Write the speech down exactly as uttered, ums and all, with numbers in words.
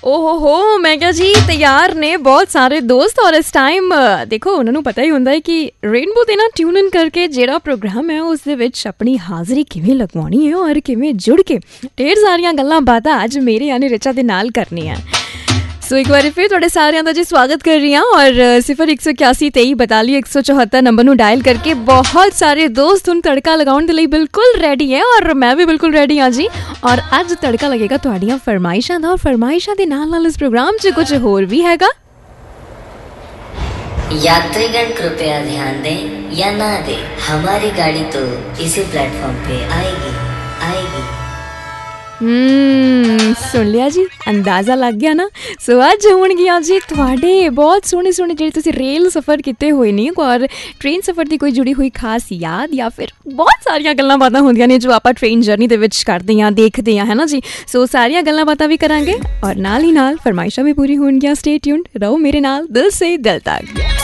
ओहो हो मैं क्या जी तैयार ने बहुत ਸਾਰੇ ਦੋਸਤ ਔਰ ਇਸ ਟਾਈਮ ਦੇਖੋ ਉਹਨਾਂ ਨੂੰ ਪਤਾ ਹੀ ਹੁੰਦਾ ਹੈ ਕਿ ਰੇਨਬੋ ਤੇ ਨਾ ਟਿਊਨ ਇਨ ਕਰਕੇ ਜਿਹੜਾ ਪ੍ਰੋਗਰਾਮ ਹੈ ਉਸ ਦੇ ਵਿੱਚ ਆਪਣੀ ਹਾਜ਼ਰੀ ਕਿਵੇਂ ਲਗਵਾਉਣੀ ਹੈ ਔਰ ਕਿਵੇਂ ਜੁੜ ਕੇ ਢੇਰ ਸਾਰੀਆਂ ਗੱਲਾਂ ਬਾਤਾਂ ਅੱਜ ਮੇਰੇ ਯਾਨੀ ਰਿਚਾ ਦੇ ਨਾਲ ਕਰਨੀਆਂ। सो एक बार फिर थोड़े सारे का जी स्वागत कर रही हूँ और सिफर एक सौ इक्यासी तेई बताली एक सौ चौहत्तर नंबर नू डायल करके बहुत सारे दोस्त हुण तड़का लगाउण दे लई बिल्कुल रेडी है और मैं भी बिल्कुल रेडी हाँ जी। और अज तड़का लगेगा तुहाड़ियां फरमाइशां दा और फरमाइशां दे नाल नाल इस प्रोग्राम च कुछ होर भी हैगा। यात्रीगण कृपया ध्यान दें या ना दें, हमारी गाड़ी तो इसी प्लेटफॉर्म पे आएगी आएगी। हम्म सुन लिया जी, अंदाजा लग गया ना। सो अज होणगियां जी तुहाडे बहुत सोहने सोहने जिहड़े तुसीं रेल सफ़र किते होए ने और ट्रेन सफ़र की कोई जुड़ी हुई खास याद या फिर बहुत सारियां गल्लां बातां होंदियां ने जो आपां ट्रेन जर्नी दे विच करदे हां देखदे हां है ना जी। सो सारियां गल्लां बातां भी करांगे और नाल ही नाल फरमाइशां भी पूरी होणगियां। स्टे ट्यून्ड रहो मेरे नाल दिल से दिल तक।